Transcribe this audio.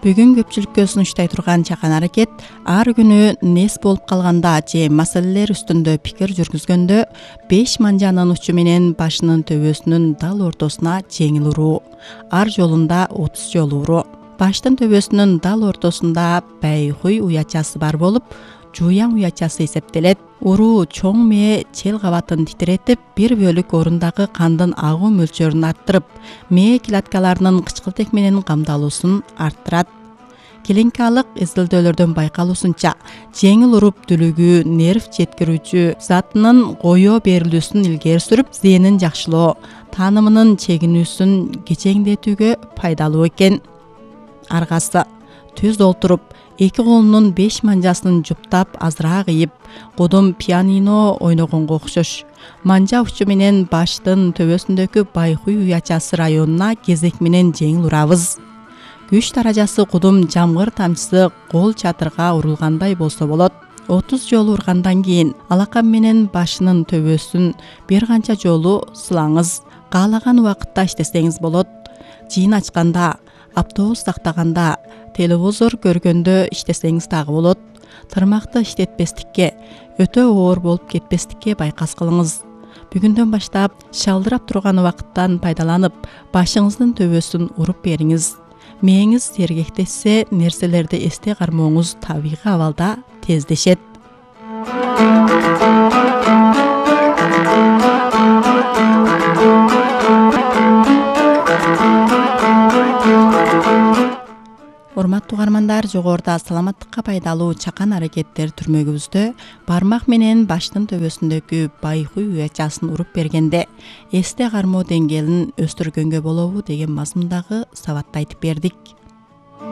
Бүгүн көпчүлүккө сунуштай турган чакан аракет ар күнү нес болуп калганда же маселелер үстүндө пикир жүргүзгөндө 5 манжанын учу менен башынын төбөсүнүн дал ортосуна жеңил уруу, ар жолунда 30 жолу уруу. Баштын төбөсүнүн дал ортосунда байхуй уячасы бар болуп, жууяң уячасы эсептелет. Уруу чоң мээ чел кабатын титиретип, бир бөлүк орундагы кандын агуу мөлчөрүн арттырып, мээ клеткаларынын кычкылтек менен камдалуусун арттырат. Клиникалык изилдөөлөрдөн байкалуусунча, жеңил уруп дүлүгүү нерв жеткирүүчү затынын коё берилүүсүн илгери сүрүп, зээнин жакшылоо, таанымынын чегинүүсүн кечеңдетүүгө пайдалуу экен. Аргасы түз олтуруп, эки колунун 5 манжасын жуптап азыраак ийип, кудум пианино ойногонго окшош. Манжа учу менен баштын төбөсүндөгү байхуй уячасы районуна кезек менен жеңил урабыз. Күч даражасы кудум жамгыр тамчысы кол чатырга урулгандай болсо болот. 30 жолу ургандан кийин алакан менен башынын төбөсүн бир канча жолу сылаңыз. Каалаган убакытта иштесеңиз болот. Жыйын ачканда, автобус тактаганда, телевизор көргөндө иштесеңиз дагы болот. Тырмакты иштетпестикке, өтө оор болуп кетпестикке байкас кылыңыз. Бүгүндөн баштап шалдырап турган убакыттан пайдаланып, башыңыздын төбөсүн уруп бериңиз. Мээңиз сергектешсе, нерселерди эсте кармооңуз табигый абалда тездешет. Урматтуу угармандар, жогоруда саламаттыкка пайдалуу чакан аракеттер түрмөгүбүздө бармак менен баштын төбөсүндөгү байхуй уячасын уруп бергенде эсте кармоо деңгээлин өстүргөнгө болобу деген мазмундагы сабатты айтып бердик.